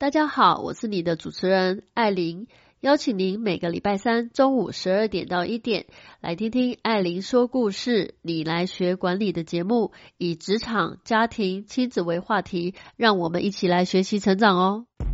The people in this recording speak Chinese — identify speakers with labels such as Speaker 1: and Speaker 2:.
Speaker 1: 大家好，我是你的主持人艾琳，邀请您每个礼拜三中午12点到1点来听听艾琳说故事，你来学管理的节目，以职场、家庭、亲子为话题，让我们一起来学习成长哦。